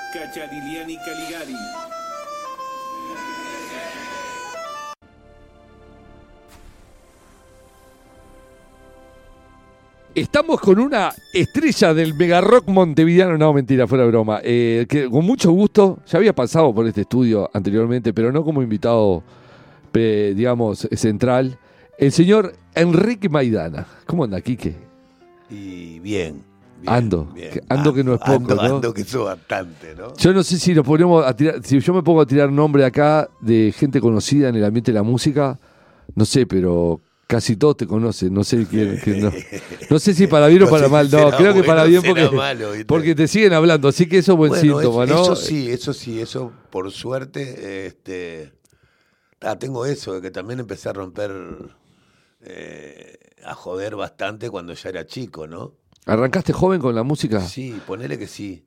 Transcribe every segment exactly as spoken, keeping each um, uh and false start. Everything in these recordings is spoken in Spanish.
Cacciariliani Caligari. Estamos con una estrella del mega rock montevideano, no, mentira, fuera de broma, eh, que con mucho gusto, ya había pasado por este estudio anteriormente, pero no como invitado, eh, digamos, central, el señor Enrique Maidana. ¿Cómo anda, Quique? Y bien. bien ando, bien. Que, ando que no es poco, ando, ¿no? Ando que eso bastante, ¿no? Yo no sé si nos ponemos a tirar, si yo me pongo a tirar nombre acá de gente conocida en el ambiente de la música, no sé, pero... Casi todos te conocen, no sé quién, quién no. No sé si para bien o No para sé mal, si no, será creo que bueno, para bien será porque, malo, ¿viste? porque te siguen hablando, así que eso es buen Bueno, síntoma, eso, ¿no? Eso sí, eso sí, eso por suerte, este, ah, tengo eso, de que también empecé a romper, eh, a joder bastante cuando ya era chico, ¿no? ¿Arrancaste joven con la música? Sí, ponele que sí.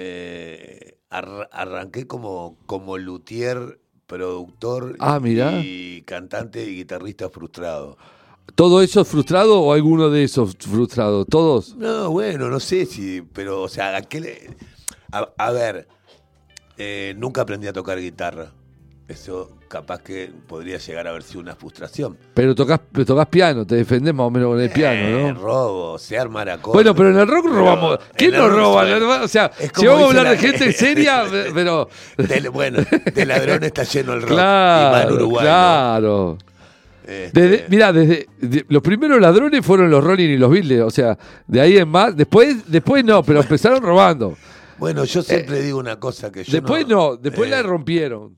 Eh, ar- arranqué como, como luthier, productor Ah, mirá. y cantante y guitarrista frustrado. ¿Todo eso es frustrado o alguno de esos frustrado? ¿Todos? No, bueno, no sé si, pero, o sea, ¿a qué le- a, a ver, eh, nunca aprendí a tocar guitarra. Eso capaz que podría llegar a haber sido una frustración. Pero tocas, tocas piano, te defendés más o menos con el piano, Eh, ¿no? robo, sé armar acordes. Bueno, pero en el rock robamos. ¿Quién en el nos rock, roba? bueno, O sea, es si como vamos a dice hablar de la- gente seria, pero... de- bueno, de ladrón está lleno el rock. Claro, y más en Uruguay, ¿no? claro. Este, Desde, mirá, desde de- los primeros ladrones fueron los Rolling y los Beatles, o sea, de ahí en más, después, después no, pero empezaron robando. Bueno, yo siempre digo una cosa que yo Después no, después eh, la rompieron.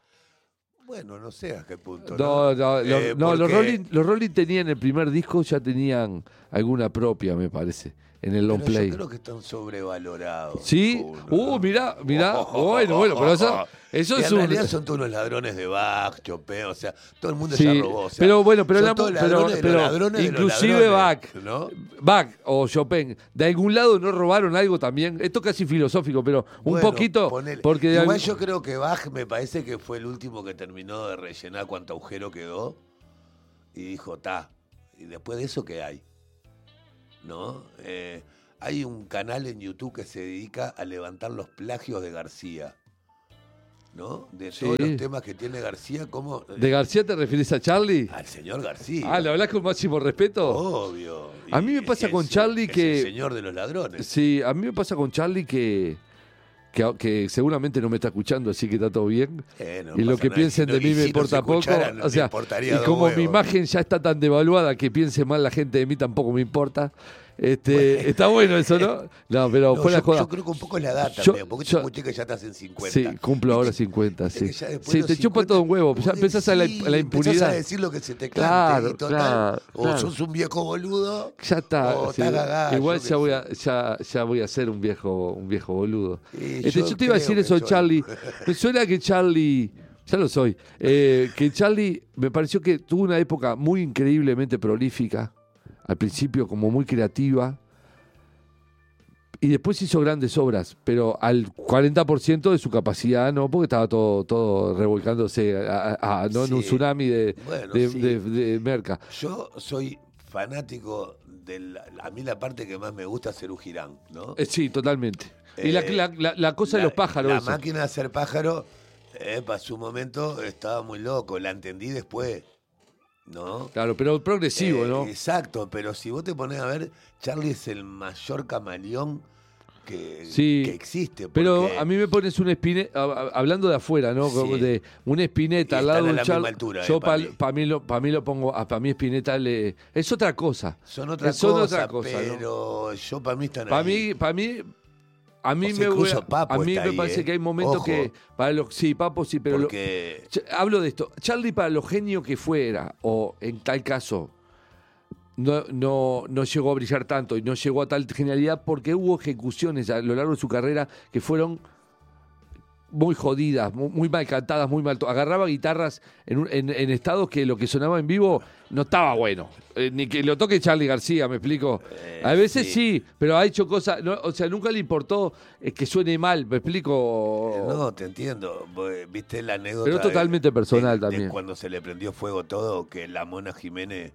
Bueno, no sé a qué punto. No, No, no, lo- Eh, no, los, porque- Rolling, los Rolling tenían el primer disco, ya tenían alguna propia, me parece, en el long pero play. yo creo que están sobrevalorados. ¿Sí? algunos, Uh, ¿no? mirá, mirá. Bueno, bueno, pero eso, eso Y es en un... realidad son todos los ladrones de Bach, Chopin, o sea, todo el mundo Sí, ya robó. O sea, pero bueno, pero, son la- todos pero- ladrones de pero los ladrones de los inclusive Bach, ladrones, ¿no? Bach o Chopin, de algún lado no robaron algo también. Esto es casi filosófico, pero un Bueno, poquito, ponele. porque de Igual algún- yo creo que Bach me parece que fue el último que terminó de rellenar cuánto agujero quedó y dijo, ta, y después de eso, ¿qué hay? ¿No? Eh, hay un canal en YouTube que se dedica a levantar los plagios de García, ¿no? De todos Sí. los temas que tiene García, ¿cómo? ¿De García te refieres a Charlie? Al señor García. Ah, ¿le hablas con máximo respeto? Obvio. A mí me Y- pasa es con el- Charlie es que- el señor de los ladrones. Sí, a mí me pasa con Charlie que, que, que seguramente no me está escuchando, así que está todo bien. Eh, no y lo pasa que nada. piensen Si de no- mí y me si no importa se poco. escucharan, O me sea, importaría y dos como mi huevos. imagen ya está tan devaluada que piense mal la gente de mí tampoco me importa. Este, está bueno eso, ¿no? No, pero No, fuera yo, de joda. yo creo que un poco es la edad Yo- también, porque yo- te escuché que ya estás en cincuenta. Sí, cumplo ahora Viste- cincuenta, viste sí. que ya después Sí, de los te chupa cincuenta, todo un huevo, ya vos empezás a la, sí, a la empezás impunidad. a decir lo que se te cante Claro, y total, claro, o claro. sos un viejo boludo, Ya está. o sí. está cagá, Igual yo qué ya voy, sé. a, ya, ya voy a ser un viejo, un viejo boludo. Y Este, yo yo, te iba a decir creo eso de que soy. Charlie. Me suena que Charlie, ya lo soy, eh, que Charlie me pareció que tuvo una época muy increíblemente prolífica, al principio como muy creativa, y después hizo grandes obras, pero al cuarenta por ciento de su capacidad, ¿no? Porque estaba todo, todo revolcándose a- a- a- ¿no? en un Sí. tsunami de, Bueno, de, sí. de- de merca. Yo soy fanático de la, a mí la parte que más me gusta es Serú Girán, ¿no? Eh, sí, totalmente. y la, Eh, la- la- la cosa de La- los pájaros. La eso. máquina de hacer pájaro, eh, para su momento estaba muy loco, la entendí después, ¿no? Claro, pero progresivo, Eh, ¿no? Exacto, pero si vos te pones a ver, Charlie es el mayor camaleón que, Sí, que existe. Pero porque- a mí me pones un espineta, hablando de afuera, ¿no? Sí. Como de un espineta Y al lado están de a un la Charlie. misma altura, Yo eh, para pa' mí. mí. lo, para mí lo pongo, para mí espineta le, es otra cosa. son otra son cosa, otra cosa, ¿no? pero yo para mí están Para ahí. mí, para mí, a mí O sea, me incluso voy a- Papo a mí está me ahí, parece ¿eh? que hay momentos Ojo. que para los sí, Papo sí, pero lo- porque Ch- hablo de esto. Charlie, para lo genio que fuera, o en tal caso, no, no, no llegó a brillar tanto y no llegó a tal genialidad porque hubo ejecuciones a lo largo de su carrera que fueron muy jodidas, muy, muy mal cantadas, muy mal. to- Agarraba guitarras en, un- en, en estados que lo que sonaba en vivo no estaba bueno. Eh, ni que lo toque Charly García, ¿me explico? Eh, A veces sí. sí. pero ha hecho cosas. no, o sea, nunca le importó eh, que suene mal, ¿me explico? no, te entiendo. Vos, Viste la anécdota. Pero es de- totalmente personal de- de también. cuando se le prendió fuego todo, que la Mona Jiménez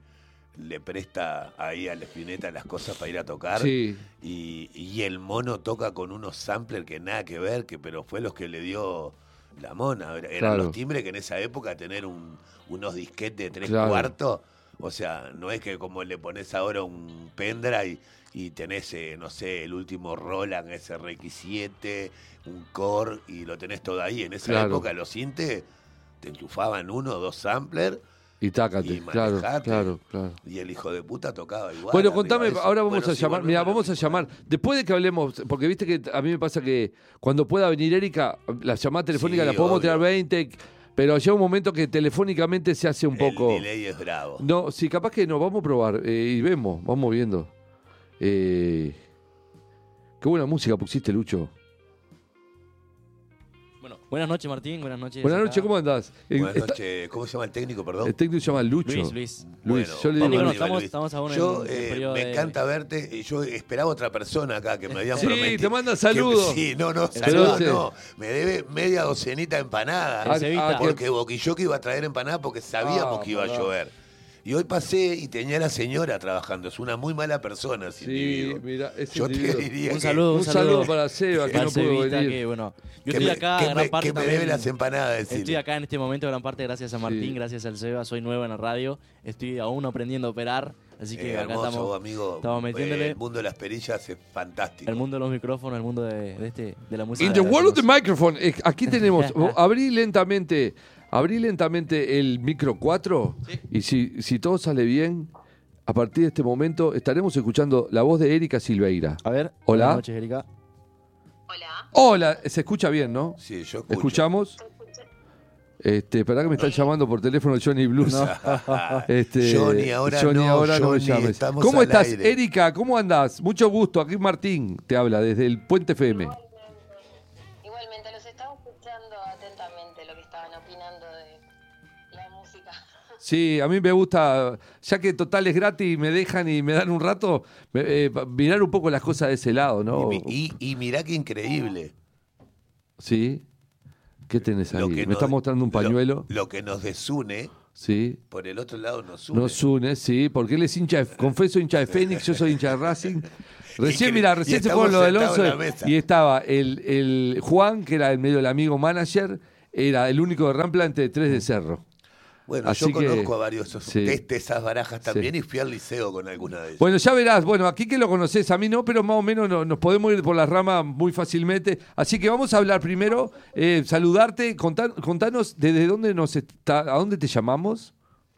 le presta ahí a la Spinetta las cosas para ir a tocar. Sí. Y, y el mono toca con unos samplers que nada que ver, que pero fue los que le dio la mona. Eran Claro. los timbres que en esa época tener un, unos disquetes de tres Claro. cuartos, o sea, no es que como le pones ahora un pendrive y tenés, eh, no sé, el último Roland S R X siete, un Core, y lo tenés todo ahí. En esa Claro. época los cintes te enchufaban uno o dos samplers Y tácate, y claro, manejate. claro, claro. Y el hijo de puta tocaba igual. Bueno, arriba contame, de eso. ahora vamos Bueno, a sí, llamar, volvemos mira, a lo vamos a mismo. llamar, después de que hablemos, porque viste que a mí me pasa que cuando pueda venir Erika, la llamada telefónica Sí, la podemos obvio. tener veinte, pero llega un momento que telefónicamente se hace un poco... El delay es bravo. No, sí, capaz que no, vamos a probar eh, y vemos, vamos viendo. Eh, qué buena música pusiste, Lucho. Bueno, buenas noches, Martín. Buenas noches. Buenas acá. noches, ¿cómo andás? Eh, Buenas está- noches. ¿Cómo se llama el técnico, perdón? El técnico se llama Lucho. Luis, Luis. Luis, Bueno, yo le vamos digo... no, arriba, estamos- Luis. estamos aún en- Yo, en eh, periodo me de- encanta verte. y Yo esperaba otra persona acá que me habían Sí, prometido. te manda que- saludos. Sí, no, no, Pero saludos sí. no. Me debe media docenita de empanadas. El Cevita. ah, que- Porque Boquilloque iba a traer empanadas porque sabíamos Ah, que iba pará. a llover. Y hoy pasé y tenía a la señora trabajando. Es una muy mala persona ese Sí, individuo. mira, ese Yo te individuo. diría Un que- saludo, Un saludo para Seba, que para no pudo Cevita, venir. que, bueno, yo que estoy me, acá que gran me- parte que me también- debe las empanadas, decirle. Estoy acá en este momento gran parte gracias a Martín, Sí. gracias al Seba. Soy nuevo en la radio. Estoy aún aprendiendo a operar. Así que Eh, acá hermoso, estamos. amigo. estamos metiéndole. Eh, el mundo de las perillas es fantástico. El mundo de los micrófonos, el mundo de, de este, de la música. In the world of the Hermoso. microphone, eh, aquí tenemos, abrí lentamente, abrí lentamente el micro cuatro y si, si todo sale bien, a partir de este momento estaremos escuchando la voz de Erika Silveira. A ver. Hola. Buenas noches, Erika. Hola. Hola, se escucha bien, ¿no? Sí, yo escucho. ¿Escuchamos? Este, para que me están llamando por teléfono Johnny Blues. Este, Johnny, ahora Johnny, no, ahora no me Johnny, llames. estamos ¿Cómo al estás, aire. Erika? ¿Cómo andás? Mucho gusto. Aquí Martín te habla desde el Puente F M. Igualmente, igualmente, los estaba escuchando atentamente lo que estaban opinando de la música. Sí, a mí me gusta, ya que total es gratis y me dejan y me dan un rato, me- eh, pa- mirar un poco las cosas de ese lado, ¿no? Y, mi- y- y mirá qué increíble. Sí. ¿Qué tenés ahí? Lo Me que está nos- mostrando un lo- pañuelo. Lo, que nos desune, Sí. por el otro lado nos une. Nos une, sí, porque él es hincha, de, confeso hincha de Fénix, yo soy hincha de Racing. Recién, que- mira, y recién se estamos fueron los del sentados en la once mesa. y estaba el, el Juan, que era el medio del amigo manager, era el único de Rampla entre tres de Cerro. Bueno, Así yo que- conozco a varios esos, sí. de de esas barajas también Sí. y fui al liceo con alguna de ellas. Bueno, ya verás, bueno, aquí que lo conoces, a mí no, pero más o menos no- nos podemos ir por las ramas muy fácilmente. Así que vamos a hablar primero, eh, saludarte, contar- contanos desde dónde nos está, a dónde te llamamos.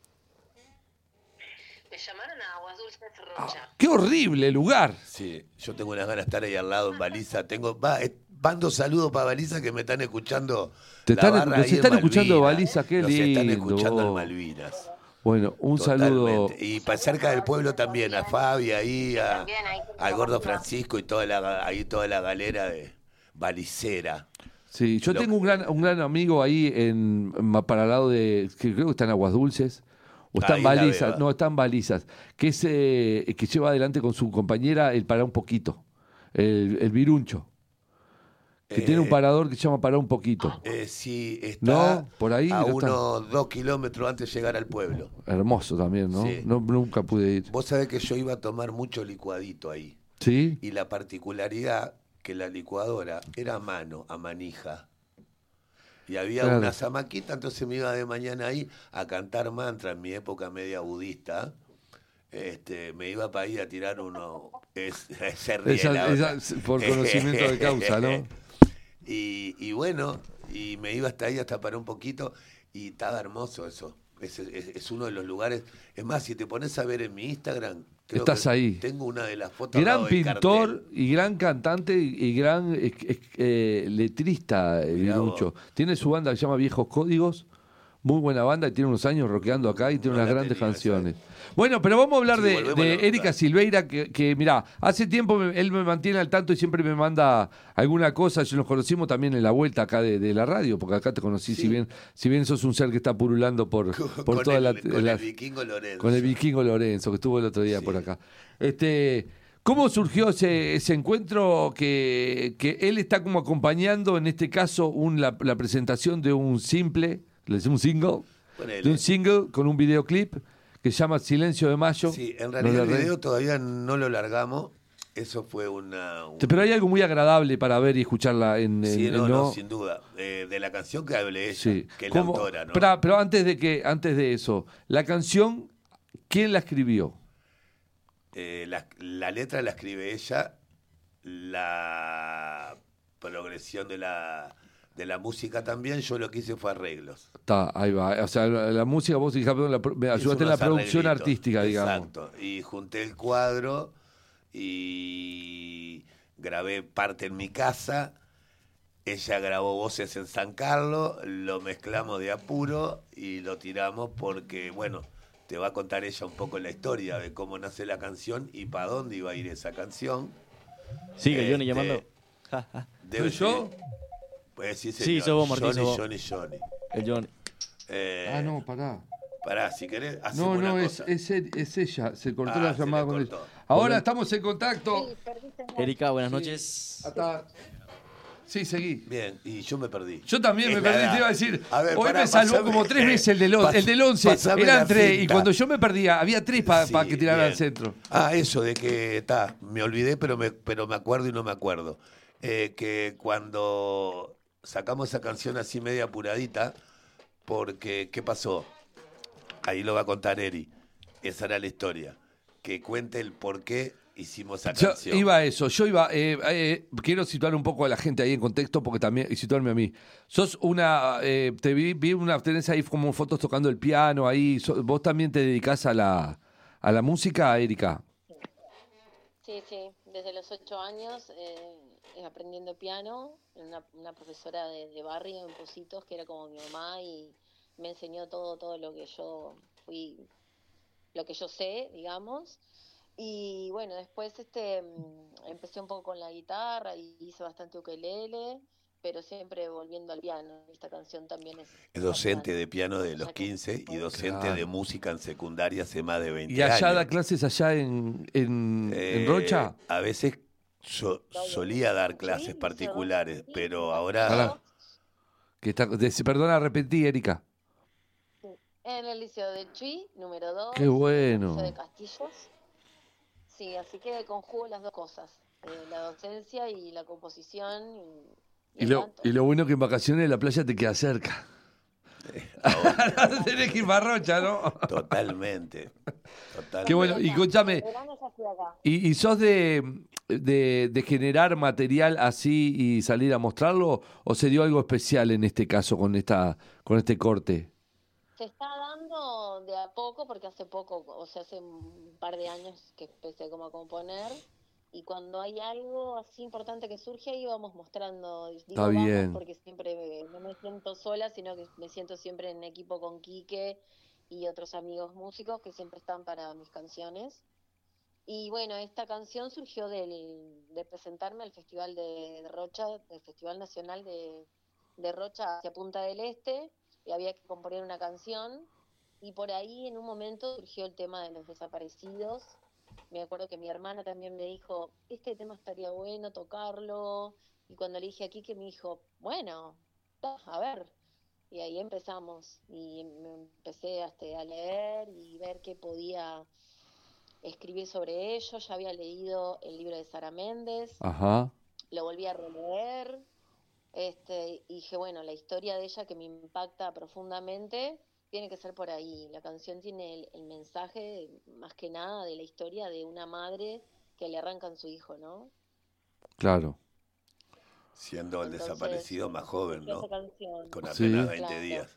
Me llamaron a Aguas Dulces Rocha. ¡Qué horrible lugar! Sí, yo tengo unas ganas de estar ahí al lado en Baliza. Tengo, va, eh, mando saludos para Baliza que me están escuchando. Te la están- barra nos ahí en están escuchando de Malvinas. Baliza, qué Nos están lindo. escuchando en Malvinas. Bueno, un saludo. Totalmente. Y para cerca del pueblo también, a Fabi ahí, a, También ahí. al gordo Francisco y toda la, ahí toda la galera de Balicera. Sí, yo Lo- tengo un gran, un gran amigo ahí en, en- para el lado de, que creo que está en Aguas Dulces, o está Ahí en la Balizas, veo. no, está en Balizas, que es eh, que lleva adelante con su compañera el Parar un Poquito, el, el Viruncho, que Eh, tiene un parador que se llama Parar un Poquito. Eh, sí, está No, por ahí a no está. unos dos kilómetros antes de llegar al pueblo. Hermoso también, ¿no? Sí. No nunca pude ir. Vos sabés que yo iba a tomar mucho licuadito ahí. ¿Sí? Y la particularidad que la licuadora era a mano, a manija. Y había Claro. una zamaquita, entonces me iba de mañana ahí a cantar mantra en mi época media budista. Este, me iba para ahí a tirar uno. Es, se ríe Esa- la otra. esa- por conocimiento de causa, ¿no? Y, y bueno, y me iba hasta ahí hasta para un poquito y estaba hermoso eso. Es, es- es uno de los lugares. Es más, si te pones a ver en mi Instagram, creo Estás que ahí. tengo una de las fotos. al Gran lado del pintor cartel. y gran cantante y y gran eh, eh, eh, letrista, eh, Mirá Virucho. vos. Tiene su banda que se llama Viejos Códigos, muy buena banda y tiene unos años rockeando acá y tiene No unas la grandes tenía, canciones. Bueno, pero vamos a hablar Sí, de, volvemos de a la Erika verdad. Silveira, que, que mirá, hace tiempo me- él me mantiene al tanto y siempre me manda alguna cosa. Nos conocimos también en la vuelta acá de, de la radio, porque acá te conocí, Sí. si bien si bien sos un ser que está purulando por, Con, por con toda el, la... con la- el vikingo Lorenzo. con el vikingo Lorenzo, que estuvo el otro día Sí. por acá. Este, ¿cómo surgió ese, ese encuentro que, que él está como acompañando, en este caso, un, la, la presentación de un simple, ¿le decimos un single? Ponele. De un single con un videoclip que se llama Silencio de Mayo. Sí, en No realidad le el re- video todavía no lo largamos. Eso fue una... un- Pero hay algo muy agradable para ver y escucharla en... en- Sí, en- no, ¿no? no, sin duda. Eh, de la canción que hable ella, Sí. que es la ¿Cómo? autora, ¿no? Pero, pero antes de que, antes de eso, la canción, ¿quién la escribió? Eh, la, la letra la escribe ella, la progresión de la, de la música también, yo lo que hice fue arreglos. Está, ahí va. O sea, la, la música, vos hija, perdón, la pro- me Hice ayudaste en la unos producción arreglitos, artística, digamos. Exacto. Y junté el cuadro y grabé parte en mi casa. Ella grabó voces en San Carlos, lo mezclamos de apuro y lo tiramos porque, bueno, te va a contar ella un poco la historia de cómo nace la canción y para dónde iba a ir esa canción. Sigue Johnny Este, llamando. Ja, ja. Debe ¿Soy yo? ser- Pues sí, Sí, señor. sos vos, Martín, Johnny, sos vos. Johnny, Johnny. El Johnny. Eh, Ah, no, pará. Pará, si querés, hacemos No, una no, es, cosa. es, él- es ella. Se cortó Ah, la se llamada le con cortó. ella. Ahora Hola. estamos en contacto. Sí, perdiste la- Erika, buenas noches. Hasta... Sí, seguí. Bien, y yo me perdí. Yo también Es me la perdí, edad. te iba a decir. A ver, hoy pará, me salvó pasame- como tres veces el del, on- pas- el del once. pasame Eran la tres. Y cinta. cuando yo me perdía, había tres para Sí, que tiraran bien. al centro. Ah, eso de que, está, me olvidé, pero me, pero me acuerdo y no me acuerdo. Eh, que cuando sacamos esa canción así media apuradita, porque, ¿qué pasó? Ahí lo va a contar Eri. Esa era la historia. Que cuente el por qué hicimos esa Yo canción. iba a eso, yo iba, eh, eh, quiero situar un poco a la gente ahí en contexto porque también, y situarme a mí. Sos una, eh, te vi, vi una, tenés ahí como fotos tocando el piano ahí, so- vos también te dedicás a la, a la música, Erika. Sí, sí, desde los ocho años eh, eh, aprendiendo piano, una, una profesora de, de barrio en Positos que era como mi mamá y me enseñó todo, todo lo que yo fui, lo que yo sé, digamos. Y bueno, después este mm, empecé un poco con la guitarra y hice bastante ukelele, pero siempre volviendo al piano. Esta canción también es... Es docente de piano de los Ya que- quince y docente Claro. de música en secundaria hace más de veinte ¿Y allá años. da clases allá en, en, Eh, en Rocha? A veces so- solía dar clases Sí, particulares, sí, pero sí. ahora... Pará. Que está, de- perdona, repetí, Erika. En el Liceo de Chuy, número dos. Qué bueno. Liceo de Castillos. Sí, así que conjugo las dos cosas, eh, la docencia y la composición y, Y el lo, canto. y lo bueno que en vacaciones la playa te queda cerca. ahora- Tenés que ir para Rocha, ¿no? Totalmente. totalmente. Qué bueno. Y escúchame, En verano ya estoy acá. ¿y, y sos de, de, de generar material así y salir a mostrarlo? ¿O se dio algo especial en este caso con esta con este corte? Se está dando de a poco, porque hace poco, o sea, hace un par de años que empecé como a componer, y cuando hay algo así importante que surge, ahí vamos mostrando. Digo, Está vamos, bien. porque siempre me- no me siento sola, sino que me siento siempre en equipo con Quique y otros amigos músicos que siempre están para mis canciones. Y bueno, esta canción surgió del, de presentarme al Festival de, de Rocha, el Festival Nacional de, de Rocha hacia Punta del Este, y había que componer una canción, y por ahí en un momento surgió el tema de los desaparecidos. Me acuerdo que mi hermana también me dijo, este tema estaría bueno tocarlo, y cuando le dije a Quique me dijo, bueno, ta, a ver, y ahí empezamos, y me empecé este, a leer y ver qué podía escribir sobre ello. Ya había leído el libro de Sara Méndez, Ajá. lo volví a releer, este, y dije, bueno, la historia de ella que me impacta profundamente tiene que ser por ahí. La canción tiene el, el mensaje, más que nada, de la historia de una madre que le arrancan su hijo, ¿no? Claro. Siendo el Entonces, desaparecido más joven, esa ¿no? canción. Con Sí. apenas veinte Claro. días.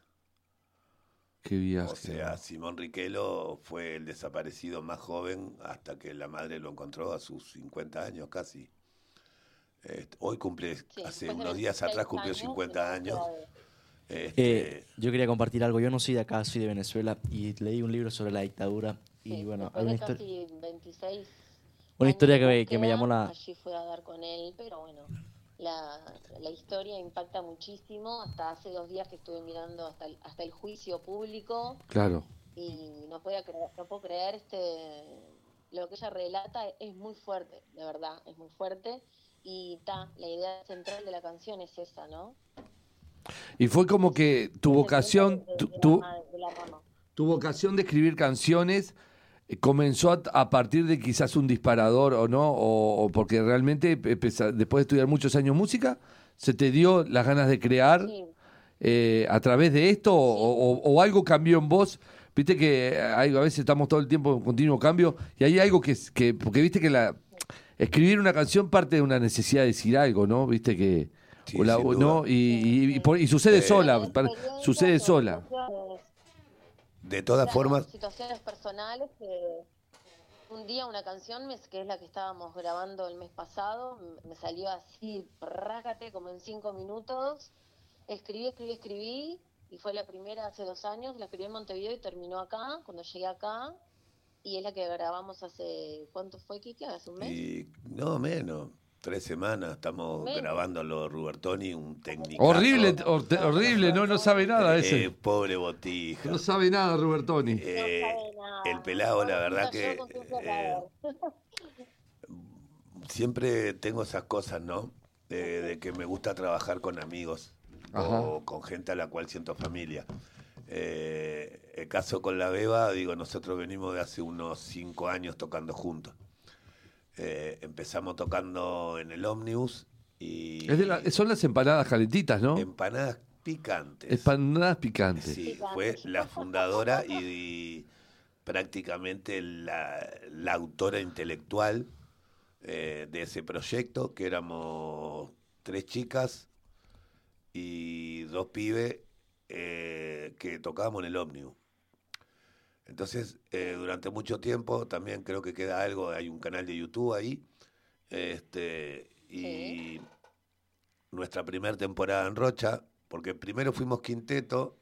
Qué viaje. O sea, Simón Riquelo fue el desaparecido más joven hasta que la madre lo encontró a sus cincuenta años casi. Este, hoy cumple, Sí, hace después de unos días veintiséis atrás cumplió años, cincuenta la años. búsqueda de- Este, Eh, yo quería compartir algo. Yo no soy de acá, soy de Venezuela y leí un libro sobre la dictadura. Y sí, bueno, después hay una de historia. casi veintiséis Una años historia de que me- que búsqueda, me llamó la- allí fue a dar con él, pero bueno, la, la historia impacta muchísimo. Hasta hace dos días que estuve mirando hasta el, hasta el juicio público Claro. y no podía creer, no puedo creer este lo que ella relata es muy fuerte, de verdad, es muy fuerte. Y ta, la idea central de la canción es esa, ¿no? Y fue como que tu Es el vocación, cuento de- tu, de la tu- madre- de la mamá. tu vocación de escribir canciones eh, comenzó a, a partir de quizás un disparador o no, o, o porque realmente eh, pesa- después de estudiar muchos años música, se te dio las ganas de crear Sí, eh, a través de esto o, o- o algo cambió en vos. Viste que hay, a veces estamos todo el tiempo en continuo cambio y hay algo que, es- que porque viste que la escribir una canción parte de una necesidad de decir algo, ¿no? Viste que Sí, o la- sin duda. ¿no? Y, y- y por- y sucede Eh, sola, son para- experiencias sucede o sola. situaciones, De todas claro, formas, situaciones personales que un día una canción, me- que es la que estábamos grabando el mes pasado, m- me salió así, rácate, como en cinco minutos. Escribí, escribí, escribí, y fue la primera hace dos años, la escribí en Montevideo y terminó acá, cuando llegué acá, y es la que grabamos hace, ¿cuánto fue, Kike? ¿Hace un mes? y no menos, tres semanas estamos Menos. grabándolo Rubertoni, un técnico. Horrible, hor- horrible, no, no sabe nada Eh, ese. pobre Botija. No sabe nada, Rubertoni. Eh, No sabe nada. el pelado, la verdad Pobrecito que yo con su eh, cerrador. siempre tengo esas cosas, ¿no? De, de que me gusta trabajar con amigos Ajá. o con gente a la cual siento familia. Eh, el caso con la Beba, digo, nosotros venimos de hace unos cinco años tocando juntos. Eh, empezamos tocando en el ómnibus y Es de la- son las empanadas calentitas, ¿no? empanadas picantes. Empanadas picantes. Sí, fue la fundadora y, y prácticamente la, la autora intelectual eh, de ese proyecto, que éramos tres chicas y dos pibes eh, que tocábamos en el ómnibus. Entonces, eh, durante mucho tiempo, también creo que queda algo, hay un canal de YouTube ahí, este, y Sí. nuestra primera temporada en Rocha, porque primero fuimos quinteto,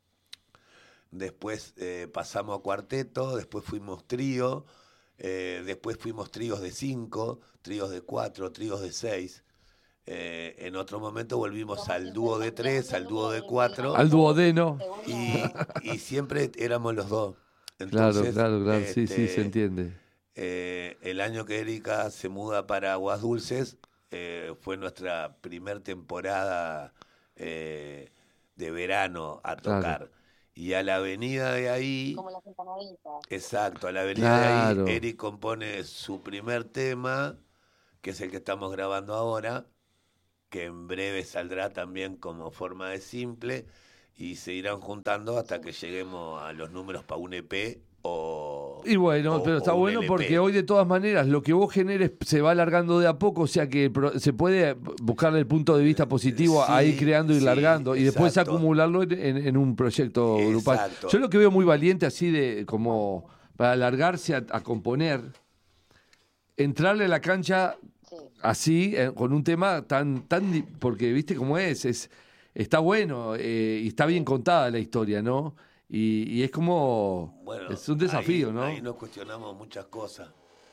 después eh, pasamos a cuarteto, después fuimos trío, eh, después fuimos tríos de cinco, tríos de cuatro, tríos de seis. Eh, en otro momento volvimos Como al siempre dúo de tres, cambiando al el dúo de número cuatro, Al duodeno. según y, la- y siempre éramos los dos. Claro, Entonces, claro, claro. Sí, sí, este, se entiende. eh, el año que Erika se muda para Aguas Dulces, eh, fue nuestra primer temporada eh, de verano a Claro. tocar. Y a la avenida de ahí, como las empanaditas. exacto, a la avenida Claro. de ahí, Eric compone su primer tema, que es el que estamos grabando ahora, que en breve saldrá también como forma de simple, y se irán juntando hasta que lleguemos a los números para un E P o... Y bueno, o- pero está o un bueno L P. porque hoy de todas maneras lo que vos generes se va alargando de a poco, o sea que pro- se puede buscarle el punto de vista positivo a Sí, ir creando y sí, largando y después exacto. acumularlo en, en- en un proyecto grupal. Exacto. Yo lo que veo muy valiente así de como para alargarse a, a componer, entrarle a la cancha Sí. así, eh, con un tema tan, tan, di- porque viste cómo es, es está bueno eh, y está bien contada la historia, ¿no? Y, y es como, Bueno, es un desafío, ahí, ¿no? Ahí nos cuestionamos muchas cosas.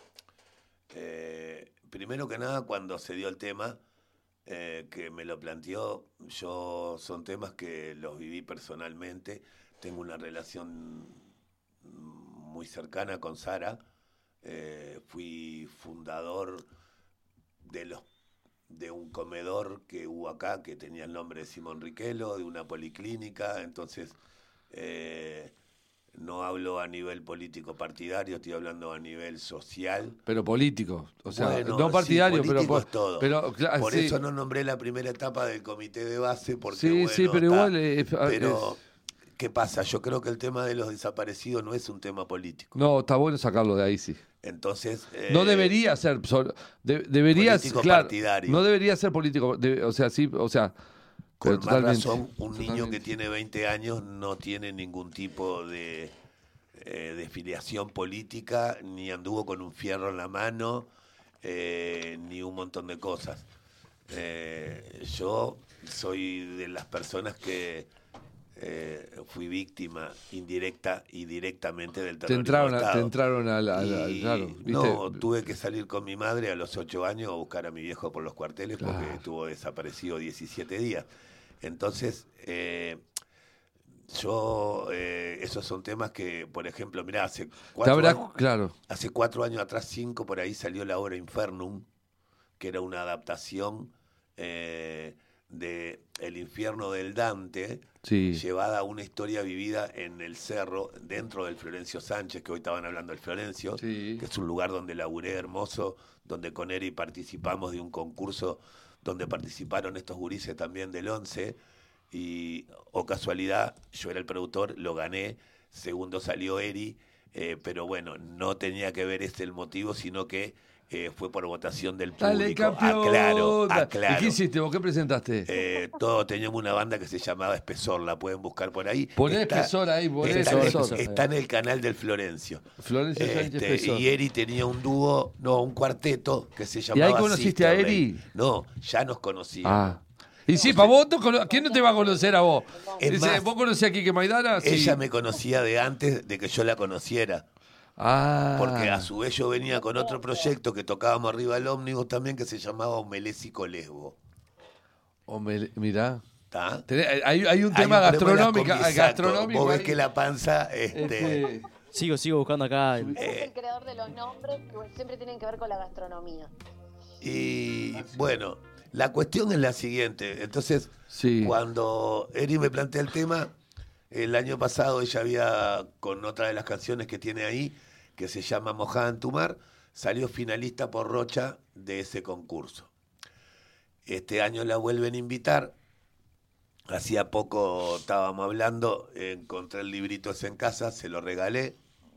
Eh, primero que nada, cuando se dio el tema, eh, que me lo planteó, yo son temas que los viví personalmente. Tengo una relación muy cercana con Sara. Eh, fui fundador de los de un comedor que hubo acá que tenía el nombre de Simón Riquelo, de una policlínica. Entonces eh, no hablo a nivel político partidario, estoy hablando a nivel social. Pero político, o sea, Bueno, no sí, partidario, pero político por- es todo. pero cla- Por sí, eso no nombré la primera etapa del comité de base, porque sí, bueno, sí, pero está. igual eh, Pero, es- ¿qué pasa? Yo creo que el tema de los desaparecidos no es un tema político. no, está bueno sacarlo de ahí, sí. Entonces... No eh, debería ser, sol- de- debería, político claro, partidario. no debería ser político, de- o sea, sí, o sea, Con pero más totalmente, razón, un niño totalmente. que tiene veinte años no tiene ningún tipo de, eh, de filiación política, ni anduvo con un fierro en la mano, eh, ni un montón de cosas. Eh, yo soy de las personas que eh, fui víctima indirecta y directamente del Te terrorismo entraron, de a, te Estado. entraron a la, a la- Y claro, ¿viste? no, tuve que salir con mi madre a los ocho años a buscar a mi viejo por los cuarteles porque Claro. estuvo desaparecido diecisiete días. Entonces, eh, yo, eh, esos son temas que, por ejemplo, mirá, hace Te cuatro, habrá- años, claro, hace cuatro años atrás, cinco, por ahí salió la obra Infernum, que era una adaptación eh, de El infierno del Dante, Sí. llevada a una historia vivida en el cerro, dentro del Florencio Sánchez, que hoy estaban hablando del Florencio, Sí. que es un lugar donde laburé hermoso, donde con Eri participamos de un concurso donde participaron estos gurises también del once, y, o casualidad, yo era el productor, lo gané, segundo salió Eri, eh, pero bueno, no tenía que ver ese el motivo, sino que eh, fue por votación del público. Dale, campeón. Aclaro, Da- aclaro. ¿Y qué hiciste? ¿Vos qué presentaste? Eh, todos teníamos una banda que se llamaba Espesor, la pueden buscar por ahí. Poné Está- Espesor ahí, poné está, Espesor. está en el canal del Florencio. Florencio Sánchez Este, Espesor. y Eri tenía un dúo, no, un cuarteto que se ¿Y llamaba ahí conociste a Sisterley. Eri? No, ya nos conocíamos. Ah. Y sí, para vos, no cono- ¿quién no te va a conocer a vos? Es Dice, más, ¿vos conocés a Quique Maidana? Sí. Ella me conocía de antes de que yo la conociera. Ah. Porque a su vez yo venía con otro proyecto que tocábamos arriba del ómnibus también, que se llamaba Omelésico Lesbo. Hombre, mirá. ¿Está? Tenés- Hay, hay un Hay tema un problema gastronómico. con mi saco. gastronómico Vos ves ahí. que la panza... Este, Este, Sigo, sigo buscando acá. Él es el creador de los nombres que siempre tienen que ver con la gastronomía. Y bueno, la cuestión es la siguiente. Entonces, Sí. cuando Eri me plantea el tema, el año pasado ella había, con otra de las canciones que tiene ahí, que se llama Mojada en tu mar, salió finalista por Rocha de ese concurso. Este año la vuelven a invitar. Hacía poco estábamos hablando, encontré el librito ese en casa, se lo regalé.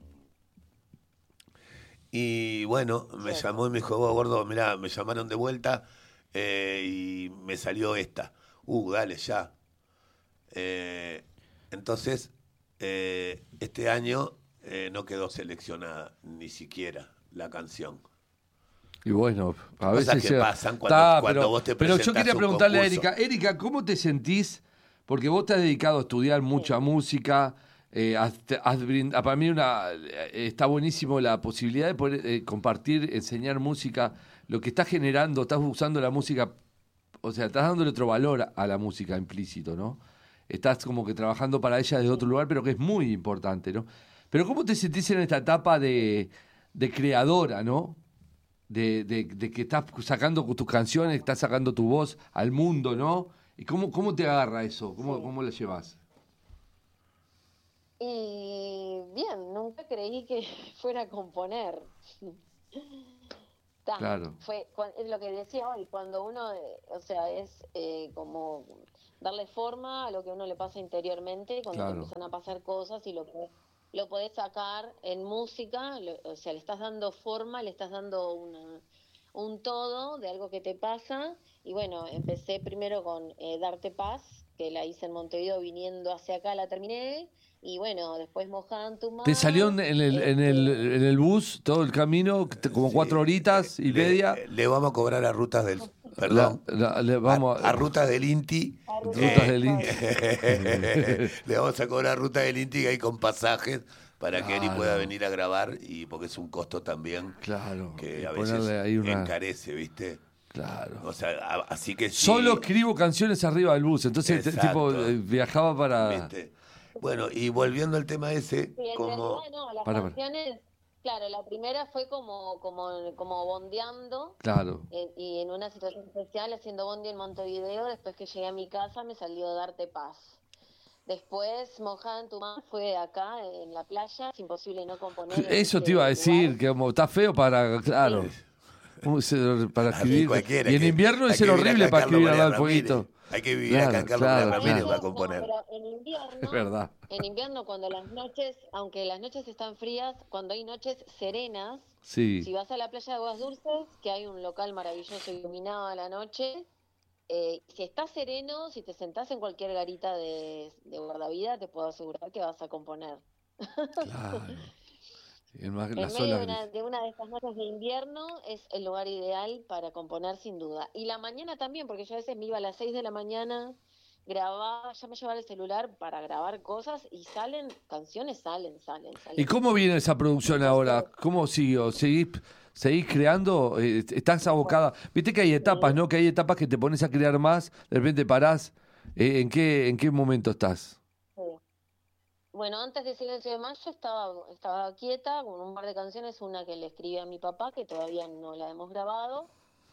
Y bueno, me llamó y me dijo, vos, gordo, mirá, me llamaron de vuelta eh, y me salió esta. Uh, dale, ya. Eh, entonces, eh, este año eh, no quedó seleccionada ni siquiera la canción. Y bueno, a Cosas veces que llega- pasan cuando- Está, cuando pero, vos te pero yo presentás quería a un preguntarle a concurso. Erika, Erika, ¿cómo te sentís? Porque vos te has dedicado a estudiar mucha música, eh, has- te- has brind- para mí una, eh, está buenísimo la posibilidad de poder eh, compartir, enseñar música, lo que estás generando, estás usando la música, o sea, estás dándole otro valor a, a la música implícito, ¿no? Estás como que trabajando para ella desde otro lugar, pero que es muy importante, ¿no? Pero ¿cómo te sentís en esta etapa de, de creadora, ¿no? De, de, de que estás sacando tus canciones, estás sacando tu voz al mundo, ¿no? ¿Y cómo, cómo te agarra eso? ¿Cómo, cómo la llevas? Y bien, nunca creí que fuera a componer. Ta, Claro. Fue cua- es lo que decía hoy, cuando uno, eh, o sea, es eh, como darle forma a lo que a uno le pasa interiormente, cuando te Claro. empiezan a pasar cosas y lo podés, lo podés sacar en música, lo- o sea, le estás dando forma, le estás dando una, un todo de algo que te pasa. Y bueno, empecé primero con eh, Darte Paz, que la hice en Montevideo viniendo hacia acá, la terminé. Y bueno, después Mojada en tu mar. ¿Te salió en el, en el, en el bus todo el camino, te- como Sí, cuatro horitas y le, media? Le vamos a cobrar a rutas del... La- Perdón. la- le vamos a, a rutas del Inti. A Rutas eh, del Inti. le vamos a cobrar rutas del Inti ahí con pasajes para que Eri Claro. pueda venir a grabar, y porque es un costo también Claro, que y a veces ponerle ahí una... encarece, ¿viste? Claro. O sea, a- así que sí, Solo escribo canciones arriba del bus, entonces Exacto. tipo eh, viajaba para... ¿viste? Bueno, y volviendo al tema ese, Sí, en como... realidad no, las Para, para. canciones, claro, la primera fue como, como, como bondeando, Claro. eh, y en una situación especial haciendo bondi en Montevideo. Después que llegué a mi casa me salió Darte Paz. Después Mojada en tu mar fue acá en la playa, es imposible no componer en Eso ese te iba a decir, lugar. que como está feo para, claro, ¿cómo se- para Así escribir. cualquiera, Y en que- invierno hay es que vivir horrible acá para en Carlos escribir al lado María del fueguito. Ramírez. Hay que vivir Claro, acá en Carlos claro, María Ramírez claro. para No, componer. pero en invierno, Es verdad. en invierno cuando las noches, aunque las noches están frías, cuando hay noches serenas, Sí. si vas a la playa de Aguas Dulces, que hay un local maravilloso iluminado a la noche, eh, si está sereno, si te sentás en cualquier garita de, de guardavida, te puedo asegurar que vas a componer. Claro. Y en más- En las medio olas de una, grises. de una de estas noches de invierno es el lugar ideal para componer, sin duda. Y la mañana también, porque yo a veces me iba a las seis de la mañana, grababa, ya me llevaba el celular para grabar cosas y salen, canciones salen, salen, salen. ¿Y cómo viene esa producción ahora? ¿Cómo siguió? ¿Seguís, seguís creando? Eh, ¿Estás abocada? Viste que hay etapas, ¿no? Que hay etapas que te pones a crear más, de repente parás. Eh, ¿en qué, en qué momento estás? Sí. Bueno, antes de Silencio de Mayo estaba, estaba quieta con un par de canciones, una que le escribí a mi papá, que todavía no la hemos grabado,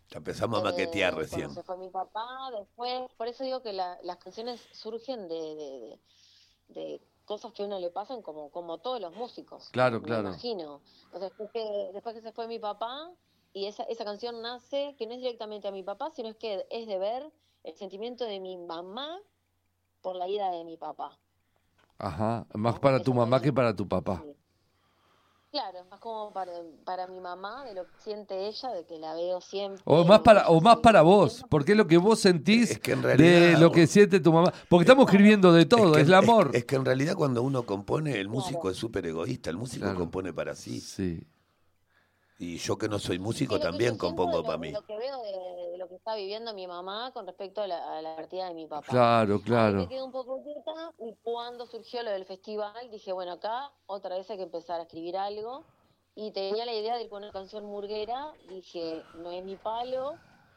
Ya empezamos a maquetear eh, recién. cuando se fue mi papá, después, por eso digo que la- las canciones surgen de, de, de- de cosas que a uno le pasan como, como todos los músicos, Claro, me claro. imagino. Entonces, después que, después que se fue mi papá, y esa, esa canción nace, que no es directamente a mi papá, sino es que es de ver el sentimiento de mi mamá por la ida de mi papá, Ajá, más ¿no? para tu Esa fue mamá la- que para tu papá. sí. Claro, es más como para, para mi mamá, de lo que siente ella, de que la veo siempre, O de más lo que para, ella o más sigue para vos, sintiendo. porque es lo que vos sentís Es que en de realidad, lo que vos- siente tu mamá. Porque estamos escribiendo de todo, que, es el amor. Es, es que en realidad cuando uno compone, el músico Claro. es súper egoísta, el músico Claro. compone para sí. Sí, Y yo que no soy Sí, músico lo que también yo siento compongo de para lo, de mí. lo que veo de, de lo que está viviendo mi mamá con respecto a la, a la partida de mi papá. claro, Ahí me claro. quedé un poco quieta y cuando surgió lo del festival dije, bueno, acá otra vez hay que empezar a escribir algo y tenía la idea de ir con una canción murguera, dije, no es mi palo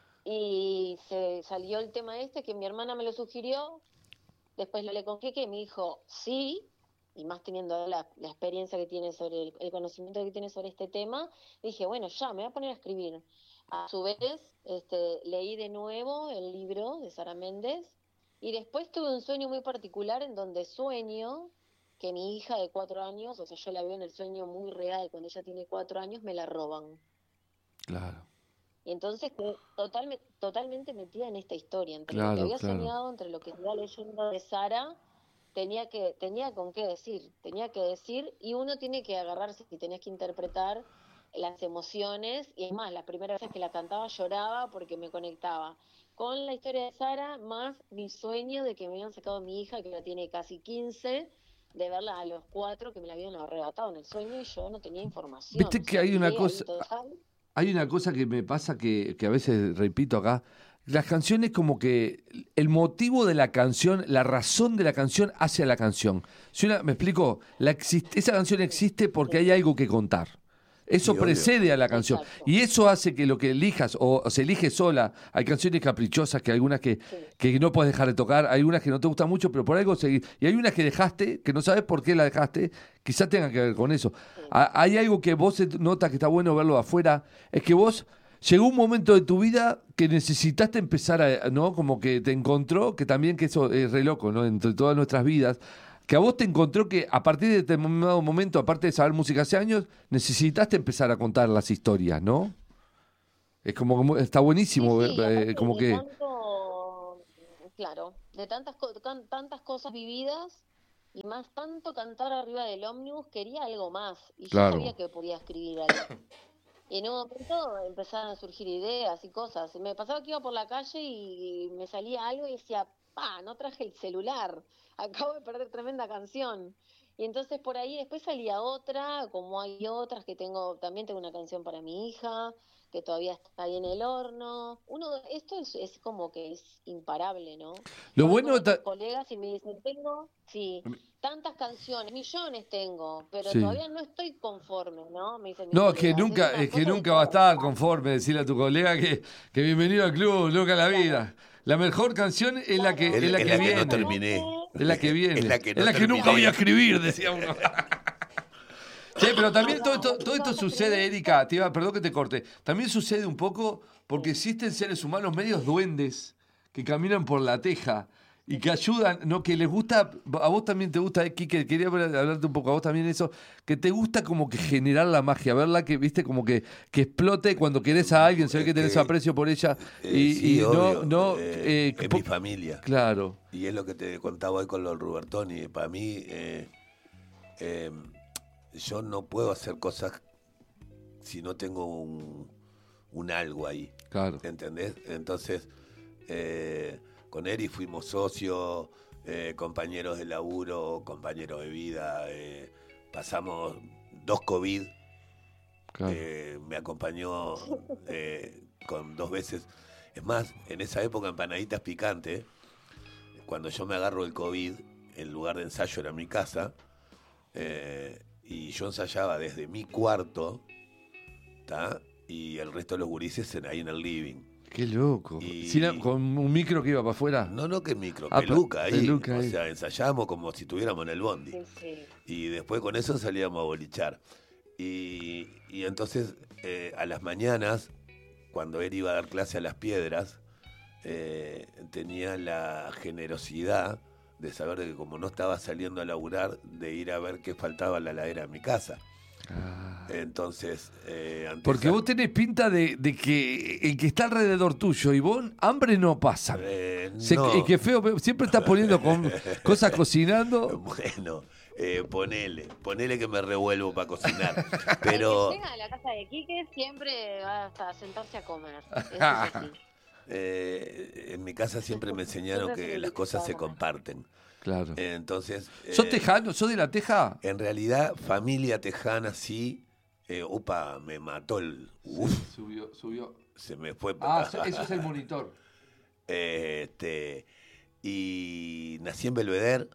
y se salió el tema este que mi hermana me lo sugirió, después lo le con Keke y me dijo, sí, y más teniendo la, la experiencia que tiene sobre el, el conocimiento que tiene sobre este tema, dije, bueno, ya, me voy a poner a escribir. A su vez, este, leí de nuevo el libro de Sara Méndez y después tuve un sueño muy particular en donde sueño que mi hija de cuatro años, o sea, yo la veo en el sueño muy real, cuando ella tiene cuatro años, me la roban. Claro, Y entonces quedé totalme- totalmente metida en esta historia, entre lo Claro, que había claro. soñado, entre lo que iba leyendo de Sara, tenía que, tenía con qué decir, tenía que decir, y uno tiene que agarrarse y tenés que interpretar las emociones, y es más, las primeras veces que la cantaba lloraba porque me conectaba con la historia de Sara, más mi sueño de que me habían sacado a mi hija, que ahora tiene casi quince, de verla a los cuatro, que me la habían arrebatado en el sueño y yo no tenía información. Viste o que sea, hay una quedé ahí cosa, total. hay una cosa que me pasa que, que a veces repito acá. Las canciones como que el motivo de la canción, la razón de la canción hacia la canción. Si una, ¿me explico? La existe, esa canción existe porque hay algo que contar. Eso Sí, obvio. precede a la canción. Exacto. Y eso hace que lo que elijas, o, o se elige sola, hay canciones caprichosas, que algunas que, Sí. que no puedes dejar de tocar, hay unas que no te gustan mucho, pero por algo seguir. Y hay unas que dejaste, que no sabes por qué la dejaste, quizás tenga que ver con eso. Ha- Hay algo que vos notas que está bueno verlo afuera, es que vos llegó un momento de tu vida que necesitaste empezar a, ¿no? Como que te encontró, que también que eso es re loco, ¿no? Entre todas nuestras vidas, que a vos te encontró que a partir de determinado momento, aparte de saber música hace años, necesitaste empezar a contar las historias, ¿no? Es como, como- está buenísimo, Sí, sí, eh, aparte como de que, tanto, claro, de tantas, co- can- tantas cosas vividas y más tanto cantar arriba del ómnibus, quería algo más y Claro. yo sabía que podía escribir algo. Y en un momento empezaron a surgir ideas y cosas. Me pasaba que iba por la calle y me salía algo y decía, pa, no traje el celular, acabo de perder tremenda canción. Y entonces por ahí después salía otra, como hay otras que tengo, también tengo una canción para mi hija, que todavía está ahí en el horno. Uno, esto es, es como que es imparable, ¿no? Lo Hablo bueno con otros ta- colegas y me dicen, tengo, sí, tantas canciones, millones tengo, pero Sí. todavía no estoy conforme, ¿no? Me dicen mis no, es que colegas. nunca, una es que cosa de nunca va a estar- estar conforme decirle a tu colega que, que bienvenido al club, loca la vida. La mejor canción es la que, Claro. es la Es que la que no viene. terminé. Es la que viene. Es la que, no nunca terminé. voy a escribir, decía uno. Sí, pero también todo esto, todo esto sucede, Erika, te iba- perdón que te corte, también sucede un poco porque existen seres humanos medios duendes que caminan por la teja y que ayudan, no, que les gusta, a vos también te gusta, eh, Quique, quería hablar- hablarte un poco a vos también eso, que te gusta como que generar la magia, verla que, viste, como que, que explote cuando querés a alguien, se ve Es que tenés que, aprecio por ella Eh, y, sí, y no, obvio. no, eh, eh, es po- mi familia. claro, Y es lo que te contaba hoy con los Rubertoni. Para mí, eh, eh, yo no puedo hacer cosas si no tengo un, un algo ahí. claro. ¿Entendés? Entonces, eh, con Eri fuimos socios, eh, compañeros de laburo, compañeros de vida. eh, pasamos dos COVID. Claro. eh, me acompañó eh, con dos veces. Es más, en esa época empanaditas picantes, cuando yo me agarro el COVID, el lugar de ensayo era mi casa, eh, y yo ensayaba desde mi cuarto, ¿tá? Y el resto de los gurises en- ahí en el living. Qué loco. Y- Sin la- con un micro que iba para afuera. No, no que micro, Ah, peluca ahí. peluca o ahí. sea, ensayábamos como si estuviéramos en el bondi. Sí, sí. Y después con eso salíamos a bolichar. Y, y entonces eh, a las mañanas, cuando él iba a dar clase a Las Piedras, eh, tenía la generosidad de saber de que como no estaba saliendo a laburar, de ir a ver qué faltaba en la heladera de mi casa. Ah. Entonces, eh, ante Porque esa- vos tenés pinta de, de que el que está alrededor tuyo y vos, hambre no pasa. eh, Se- no. Y que feo, siempre estás poniendo con cosas cocinando. Bueno, eh, ponele, ponele que me revuelvo para cocinar. El Pero que llega a la casa de Quique siempre va hasta sentarse a comer. Eso es así. eh, en mi casa siempre me enseñaron Siempre que se las cosas se necesitaba. comparten. Claro. Eh, Entonces, ¿Sos eh, tejano? ¿Sos de la Teja? en realidad, familia tejana sí. Eh, upa, me mató el. Uf, Subió, subió. se me fue. Ah, eso es el monitor. Este, y nací en Belvedere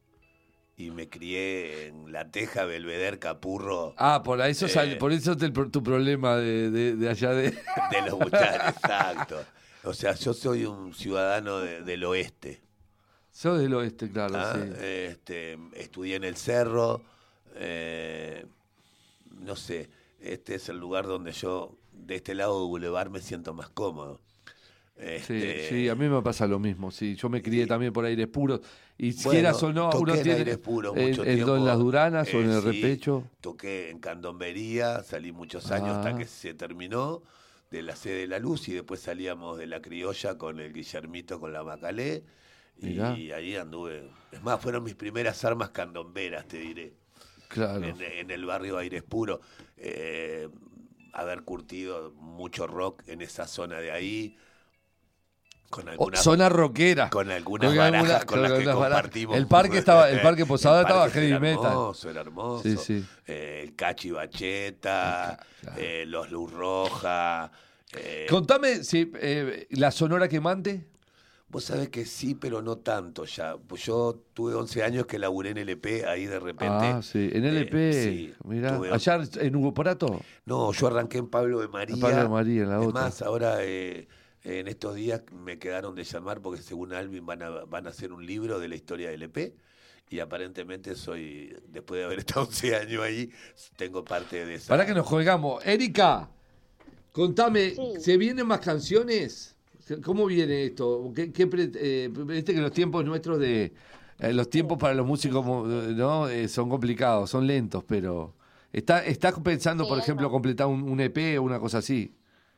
y me crié en La Teja, Belvedere, Capurro, Ah, por eso, sale- Eh. por eso te- tu problema de, de- de allá de... de los muchachos, exacto. O sea, yo soy un ciudadano de- del oeste. Sos del oeste, claro, ¿ah? sí. Este, estudié en el Cerro, eh, no sé, este es el lugar donde yo, de este lado de Boulevard, me siento más cómodo. Sí, Este, sí, a mí me pasa lo mismo. Sí, yo me crié y- también por aires puros. Y Bueno, quieras o no, toqué uno en tiene Aires Puros en, mucho en tiempo, Don Las Duranas o en eh, el sí, Repecho. Toqué en Candombería, salí muchos años Ah. hasta que se terminó de la Sede de la Luz y después salíamos de la Criolla con el Guillermito, con la Macalé. Y Mirá. ahí anduve. Es más, fueron mis primeras armas candomberas, te diré. Claro. En, en el barrio Aires Puro. Eh, haber curtido mucho rock en esa zona de ahí. Con Oh, alguna, zona rockera. con algunas Con barajas alguna- con con las que algunas barajas. compartimos. El parque estaba- el parque Posada El estaba parque heavy era metal. Hermoso, era hermoso. Sí, sí. Eh, el Cachi Bacheta, Claro. eh, los Luz Roja. eh, Contame si eh, la Sonora Quemante. Vos sabés que sí, pero no tanto ya. Pues yo tuve once años que laburé en L P, ahí de repente. Ah, sí. En L P, eh, sí, mirá. tuve- Allá en Hugo Porato. No, yo arranqué en Pablo de María. En Pablo de María, en la es otra. más, ahora eh, en estos días me quedaron de llamar porque según Alvin van a, van a hacer un libro de la historia de L P. Y aparentemente soy, después de haber estado once años ahí, tengo parte de esa. Para que nos colgamos. Erika, contame, Sí. ¿se vienen más canciones? ¿Cómo viene esto? ¿Qué, qué pre- eh, viste que los tiempos nuestros de... eh, los tiempos para los músicos no Eh, son complicados, son lentos, pero... ¿Está, ¿Estás pensando, Sí, por ahí ejemplo, va. completar un, un E P o una cosa así?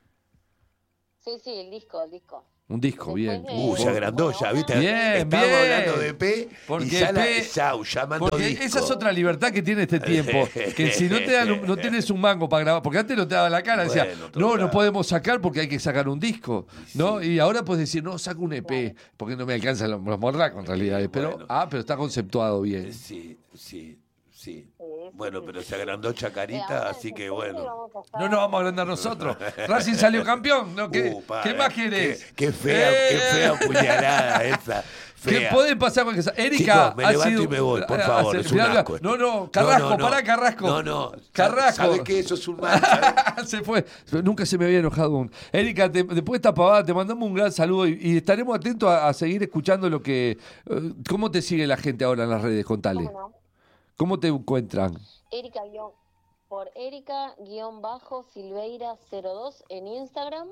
Sí, sí, el disco, el disco. Un disco, bien. Después de- Uh, se agrandó Bueno, ya, ahora- ¿viste? Bien, Estábamos bien. hablando de E P Porque y ya, la, E P ya, ya mandó Porque disco. esa es otra libertad que tiene este tiempo. Que si no te dan un- no tienes un mango para grabar, porque antes no te daba la cara, decía, Bueno, no, no total. podemos sacar porque hay que sacar un disco, Y ¿no? sí. Y ahora puedes decir, no, saco un E P, porque no me alcanzan los, los morracos en realidad. Sí, pero, bueno. ah, pero está conceptuado bien. Eh, Sí, sí, sí. Sí, Bueno, sí, pero sí. se agrandó Eh, Chacarita, ahora en así que septiembre bueno. vamos a estar- No nos vamos a agrandar nosotros. Racing salió campeón, ¿no? ¿Qué, Upa, ¿qué eh, más querés? Qué, qué fea, Eh, qué fea puñalada esa. ¿Qué Fea. puede pasar con esa? Erika, Chicos, me ha levanto sido- y me voy, por ah, favor, ah, es un mirá, asco esto. No, no, Carrasco, No, no, no. pará, Carrasco. No, no. Carrasco. ¿Sabes qué? Eso es un mal. ¿sabes? Se fue. Nunca se me había enojado aún. Erika, te- después de esta pavada, te mandamos un gran saludo y, y estaremos atentos a, a seguir escuchando lo que. eh, ¿Cómo te sigue la gente ahora en las redes? Contale. ¿Cómo no? ¿Cómo te encuentran? Erika guión, por Erika guión bajo Silveira cero dos en Instagram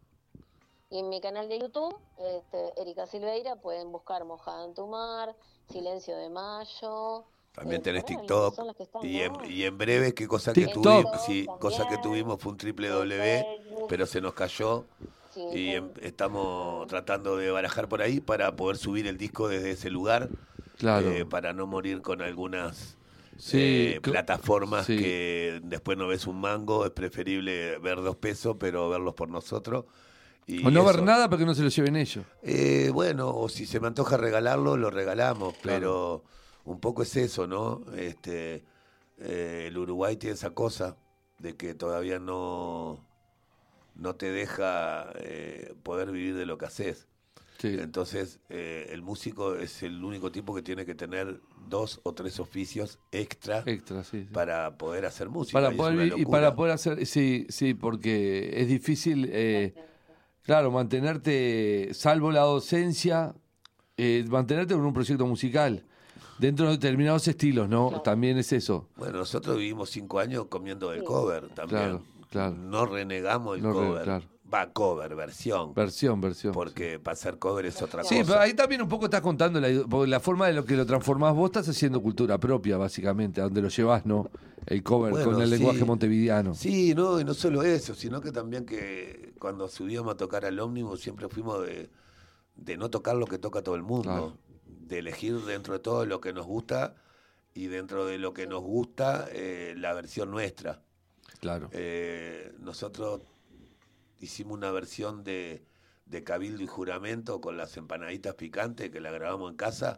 y en mi canal de YouTube, este, Erika Silveira, pueden buscar Mojada en tu mar, Silencio de Mayo. También eh, tenés por ahí, TikTok. son las que están, Y en, ¿no? y en breve, qué cosa que TikTok. tuvimos, sí, También. cosa que tuvimos fue un triple W, pero se nos cayó. Sí, Y en- em- estamos tratando de barajar por ahí para poder subir el disco desde ese lugar. Claro. eh, para no morir con algunas Sí, eh, cl- plataformas sí. que después no ves un mango. Es preferible ver dos pesos, pero verlos por nosotros. Y O no ver eso. nada para que no se lo lleven ellos. Eh, bueno, o si se me antoja regalarlo, lo regalamos, Claro. pero un poco es eso, ¿no? Este, eh, el Uruguay tiene esa cosa de que todavía no, no te deja eh, poder vivir de lo que haces. Sí. Entonces, eh, el músico es el único tipo que tiene que tener dos o tres oficios extra Extra, sí. sí. para poder hacer música. Para y es poder una vi- y locura. para poder hacer, sí, sí, porque es difícil, eh, claro, mantenerte, salvo la docencia, eh, mantenerte con un proyecto musical dentro de determinados estilos, ¿no? Claro. También es eso. Bueno, nosotros vivimos cinco años comiendo del Sí. cover también. Claro, claro. No renegamos el No re- cover. claro. Va, cover, versión. Versión, versión. Porque para hacer cover es otra Sí, cosa. pero ahí también un poco estás contando la, porque la forma de lo que lo transformás vos, estás haciendo cultura propia, básicamente, a donde lo llevas, ¿no? El cover Bueno, con el sí. lenguaje montevideano. Sí, no, y no solo eso, sino que también que cuando subíamos a tocar al ómnibus siempre fuimos de, de no tocar lo que toca todo el mundo, Claro. de elegir dentro de todo lo que nos gusta y dentro de lo que nos gusta eh, la versión nuestra. Claro. Eh, nosotros hicimos una versión de, de Cabildo y Juramento con las empanaditas picantes que la grabamos en casa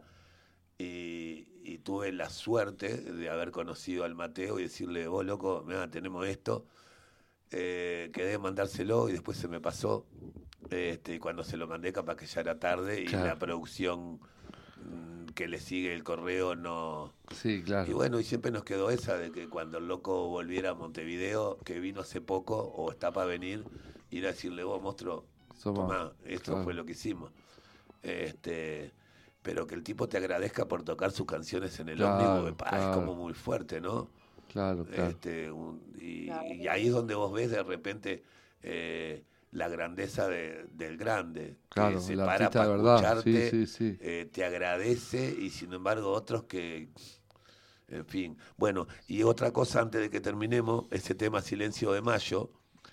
y, y tuve la suerte de haber conocido al Mateo y decirle, vos loco, mirá, tenemos esto, eh, quedé de mandárselo y después se me pasó, este, y cuando se lo mandé capaz que ya era tarde y Claro. la producción mm, que le sigue el correo no... Sí, claro. Y bueno, y siempre nos quedó esa de que cuando el loco volviera a Montevideo, que vino hace poco o está para venir, ir a decirle, vos, monstruo, Somos- tomá, esto claro. fue lo que hicimos. Este, pero que el tipo te agradezca por tocar sus canciones en el Claro, ómnibus, pa, claro. es como muy fuerte, ¿no? Claro, claro. Este, un- y, Claro. y ahí es donde vos ves de repente eh, la grandeza de- del grande, Claro, que se el para artista para de verdad. escucharte, Sí, sí, sí. eh, te agradece y sin embargo otros que, en fin. Bueno, y otra cosa antes de que terminemos, ese tema Silencio de Mayo,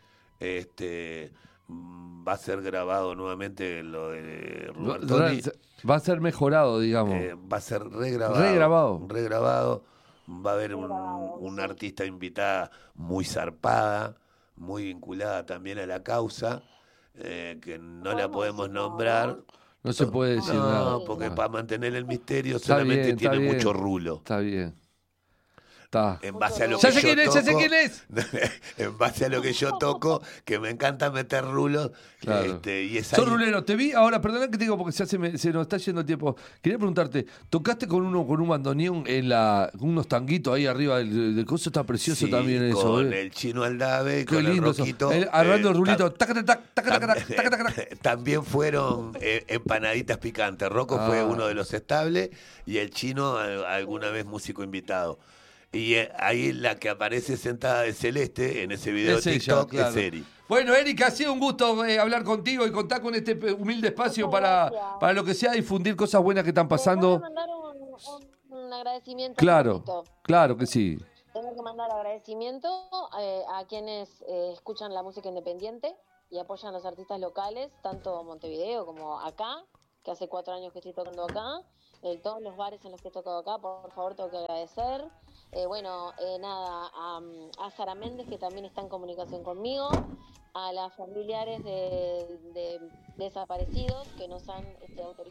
este mm, va a ser grabado nuevamente lo de Rubertoni, Va a ser mejorado, digamos. eh, va a ser regrabado. Regrabado. Regrabado. Va a haber un, Regrabado, un sí. artista invitada muy zarpada, muy vinculada también a la causa, eh, que no la ¿Podemos podemos decir nada? nombrar. No se puede decir No, nada. porque Claro. para mantener el misterio Está solamente bien, está tiene bien. mucho rulo. Está bien. Está. En base a lo Ya que sé yo quién es, ya sé toco- quién es. en base a lo que yo toco, que me encanta meter rulos, Claro. este, y es Sos ahí- rulero, te vi ahora, perdona que te digo porque ya se, me- se nos está yendo el tiempo. Quería preguntarte, ¿tocaste con uno con un bandoneón en la con unos tanguitos ahí arriba del, del coso? Está precioso Sí, también eso, con ¿eh? el Chino Aldave, Qué con lindo el eso. Roquito. El- agarrando eh, el rulito. tam- tac, tac, tac, tac, tac, tac, tac, tac, tac. tam- También fueron eh, empanaditas picantes. Rocco fue Ah. uno de los estables y el Chino a- alguna vez músico invitado. Y eh, ahí la que aparece sentada de celeste en ese video Es de ella, TikTok claro. es Eri. Bueno, Erika, ha sido un gusto eh, hablar contigo y contar con este pe- humilde espacio Muchas para, gracias. para lo que sea difundir cosas buenas que están ¿Me puedes pasando. mandar un, un- un agradecimiento? Claro, un poquito? claro que sí. Tengo que mandar agradecimiento eh, a quienes eh, escuchan la música independiente y apoyan a los artistas locales, tanto Montevideo como acá, que hace cuatro años que estoy tocando acá, en todos los bares en los que he tocado acá, por favor tengo que agradecer. Eh, bueno, eh, nada, a, a Sara Méndez, que también está en comunicación conmigo, a las familiares de, de desaparecidos que nos han este, autorizado